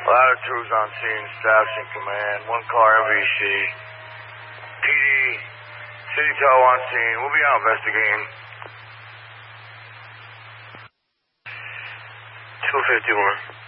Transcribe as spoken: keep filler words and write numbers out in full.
Ladder two's on scene, staff's in command, one car M V C. P D, City Tow on scene, we'll be out investigating. two fifty-one.